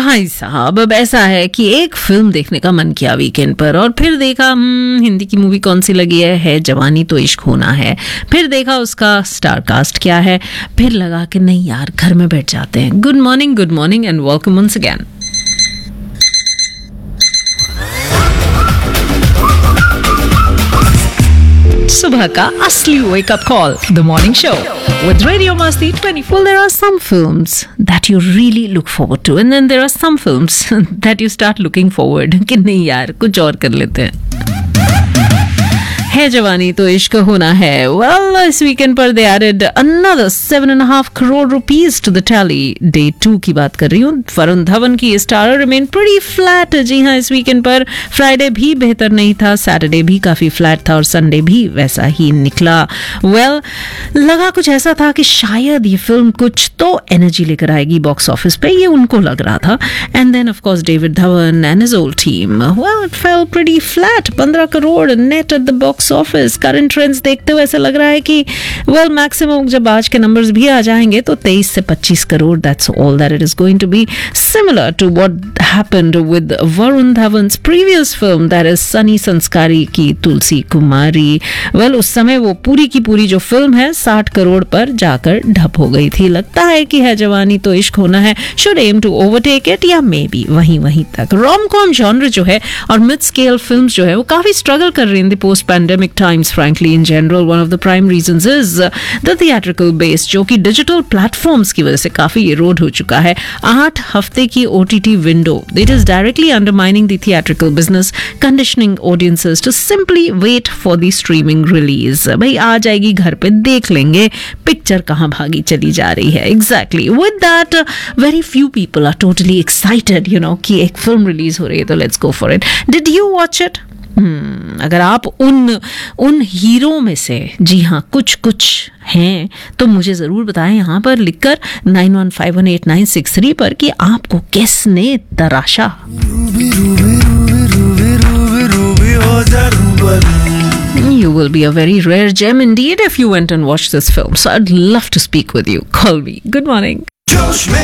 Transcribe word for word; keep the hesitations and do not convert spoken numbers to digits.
भाई साहब, अब ऐसा है कि एक फिल्म देखने का मन किया वीकेंड पर और फिर देखा हम्म, हिंदी की मूवी कौन सी लगी है है जवानी तो इश्क होना है। फिर देखा उसका स्टार कास्ट क्या है, फिर लगा कि नहीं यार घर में बैठ जाते हैं। Good morning, good morning and welcome once again. सुबह का असली wake up call, the morning show with Radio Masti twenty-four. Well, there are some films that you really look forward to, and then there are some films that you start looking forward कि नहीं यार कुछ और कर लेते हैं। है जवानी तो इश्क होना है। Well, इस वीकेंड पर they added another seven and a half crore rupees to the tally. Day two की बात कर रही हूँ। वरुण धवन की स्टार remain pretty flat। जी हाँ, इस वीकेंड पर फ्राइडे भी बेहतर नहीं था, सैटरडे भी काफी फ्लैट था और संडे भी वैसा ही निकला। Well, लगा कुछ ऐसा था कि शायद ये फिल्म कुछ तो एनर्जी लेकर आएगी बॉक्स ऑफिस पे, ये उनको लग रहा था। And then of course David Dhawan and his whole team, well, it fell pretty flat. पंद्रह crore net at the box office. Current trends देखते हुए ऐसा लग रहा है कि वेल मैक्सिमम जब आज के नंबर्स भी आ जाएंगे तो तेईस से पच्चीस crore, that's all that it is going to be, similar to what happened with Varun धवन्स previous film that is Sunny संस्कारी की तुलसी कुमारी। वेल उस समय वो पूरी की पूरी जो फिल्म है साठ करोड़ पर जाकर ढप हो गई थी। लगता है कि है जवानी तो इश्क होना है should aim to overtake it, या मे बी वहीं वहीं तक। रोम कॉम जॉनर जो है और मिड स्केल फिल्म जो है वो काफी स्ट्रगल कर रही है in the post pandemic times. Frankly in general one of the prime reasons is the theatrical base, जो कि डिजिटल प्लेटफॉर्म्स की वजह से काफी इरोड हो चुका है। आठ हफ्ते की OTT window, it is directly undermining the theatrical business, conditioning audiences to simply wait for the streaming release. भाई आ जाएगी घर पे देख लेंगे, पिक्चर कहाँ भागी चली जा रही है। Exactly with that very few people are totally excited you know कि एक फिल्म रिलीज हो रही है तो let's go for it. Did you watch it? Hmm, अगर आप उन उन हीरो में से जी हाँ कुछ कुछ हैं तो मुझे ज़रूर बताएं यहाँ पर लिखकर nine one five one eight nine six three पर कि आपको किसने तराशा। You will be a very rare gem indeed if you went and watched this film. So I'd love to speak with you. Call me. Good morning.